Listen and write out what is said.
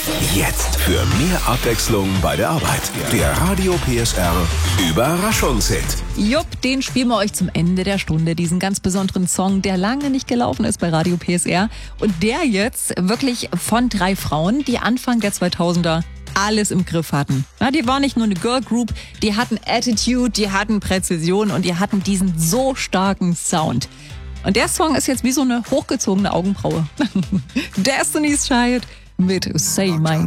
Jetzt für mehr Abwechslung bei der Arbeit. Der Radio PSR Überraschungshit. Jupp, den spielen wir euch zum Ende der Stunde. Diesen ganz besonderen Song, der lange nicht gelaufen ist bei Radio PSR. Und der jetzt wirklich von 3 Frauen, die Anfang der 2000er alles im Griff hatten. Ja, die waren nicht nur eine Girl Group, die hatten Attitude, die hatten Präzision und die hatten diesen so starken Sound. Und der Song ist jetzt wie so eine hochgezogene Augenbraue. Destiny's Child mit Say My